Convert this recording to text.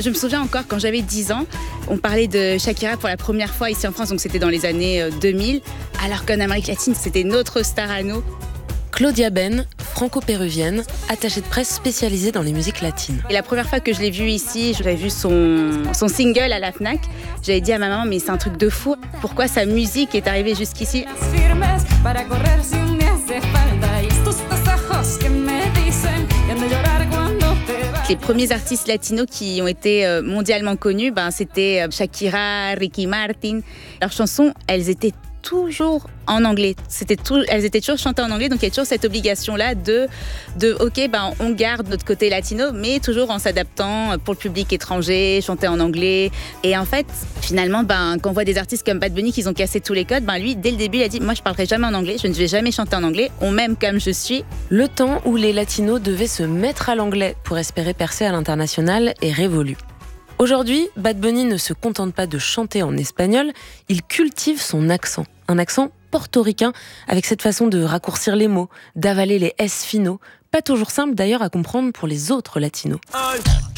Je me souviens encore quand j'avais 10 ans, on parlait de Shakira pour la première fois ici en France, donc c'était dans les années 2000, alors qu'en Amérique latine, c'était notre star à nous. Claudia Ben, franco-péruvienne, attachée de presse spécialisée dans les musiques latines. Et la première fois que je l'ai vue ici, j'avais vu son single à la Fnac. J'avais dit à ma maman, mais c'est un truc de fou. Pourquoi sa musique est arrivée jusqu'ici ? Les premiers artistes latinos qui ont été mondialement connus, c'était Shakira, Ricky Martin. Leurs chansons, elles étaient toujours en anglais. Elles étaient toujours chantées en anglais, donc il y a toujours cette obligation-là de ok, on garde notre côté latino, mais toujours en s'adaptant pour le public étranger, chanter en anglais. Et en fait, finalement, quand on voit des artistes comme Bad Bunny qui ont cassé tous les codes, lui, dès le début, il a dit « Moi, je parlerai jamais en anglais, je ne vais jamais chanter en anglais, on m'aime comme je suis. » Le temps où les latinos devaient se mettre à l'anglais pour espérer percer à l'international est révolu. Aujourd'hui, Bad Bunny ne se contente pas de chanter en espagnol, il cultive son accent. Un accent portoricain, avec cette façon de raccourcir les mots, d'avaler les S finaux. Pas toujours simple d'ailleurs à comprendre pour les autres latinos.